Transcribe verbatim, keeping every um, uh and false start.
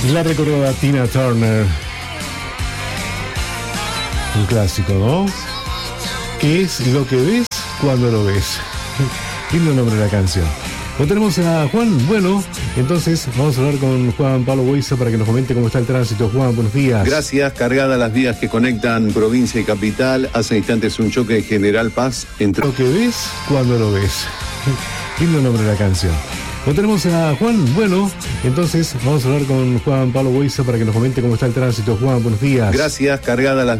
La recordada Tina Turner. Un clásico, ¿no? ¿Qué es lo que ves cuando lo ves? Lindo nombre de la canción. Lo tenemos a Juan. Bueno, entonces vamos a hablar con Juan Pablo Buiza para que nos comente cómo está el tránsito. Juan, buenos días. Gracias. Cargadas las vías que conectan provincia y capital. Hace instantes un choque de General Paz entre... Lo que ves cuando lo ves. Lindo nombre de la canción. Lo tenemos a Juan. Bueno, entonces vamos a hablar con Juan Pablo Buiza para que nos comente cómo está el tránsito. Juan, buenos días. Gracias. Cargadas las